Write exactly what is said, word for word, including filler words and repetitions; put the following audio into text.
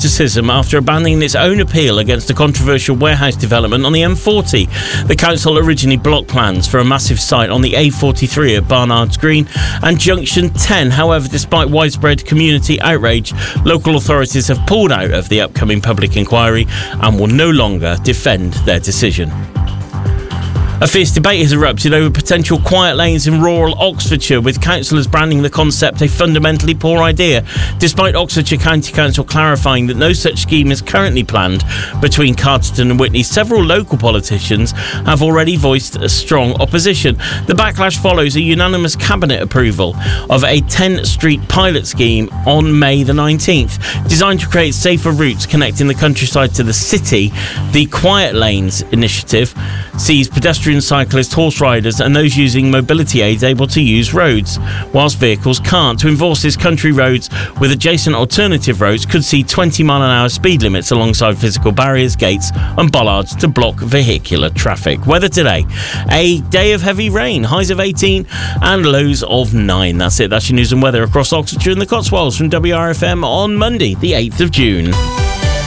criticism after abandoning its own appeal against a controversial warehouse development on the M forty. The council originally blocked plans for a massive site on the A forty-three at Barnard's Green and Junction ten. However, despite widespread community outrage, local authorities have pulled out of the upcoming public inquiry and will no longer defend their decision. A fierce debate has erupted over potential quiet lanes in rural Oxfordshire, with councillors branding the concept a fundamentally poor idea, despite Oxfordshire County Council clarifying that no such scheme is currently planned between Carterton and Witney. Several local politicians have already voiced a strong opposition. The backlash follows a unanimous cabinet approval of a ten-street pilot scheme on May the nineteenth. Designed to create safer routes connecting the countryside to the city, the Quiet Lanes initiative sees pedestrians, cyclists, horse riders and those using mobility aids able to use roads, whilst vehicles can't. To enforce this, country roads with adjacent alternative roads could see twenty mile an hour speed limits alongside physical barriers, gates and bollards to block vehicular traffic. Weather today, a day of heavy rain, highs of eighteen and lows of nine. That's it, that's your news and weather across Oxfordshire and the Cotswolds from W R F M on Monday the eighth of June.